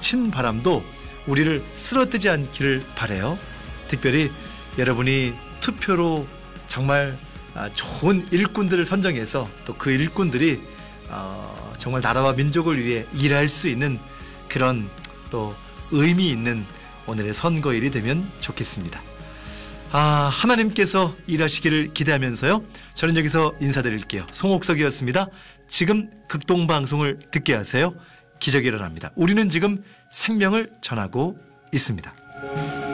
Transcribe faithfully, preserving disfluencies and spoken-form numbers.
거친 바람도 우리를 쓰러뜨리지 않기를 바라요. 특별히 여러분이 투표로 정말 좋은 일꾼들을 선정해서 또 그 일꾼들이 정말 나라와 민족을 위해 일할 수 있는 그런 또 의미 있는 오늘의 선거일이 되면 좋겠습니다. 아, 하나님께서 일하시기를 기대하면서요. 저는 여기서 인사드릴게요. 송옥석이었습니다. 지금 극동방송을 듣게 하세요. 기적이 일어납니다. 우리는 지금 생명을 전하고 있습니다.